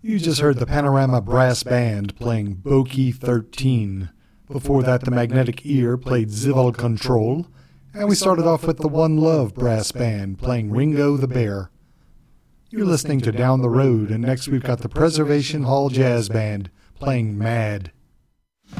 You just heard the Panorama Brass Band playing Bokeh 13. Before that, the Magnetic Ear played Zival Control. And we started off with the One Love Brass Band playing Ringo the Bear. You're listening to Down the Road, and next we've got the Preservation Hall Jazz Band playing Mad.